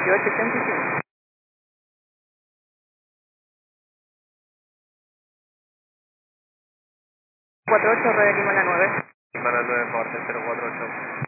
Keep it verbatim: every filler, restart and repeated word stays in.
veintiocho ochenta y cinco. cuatro ocho, Red Lima la nueve. Lima la nueve, por cero cuatro ocho.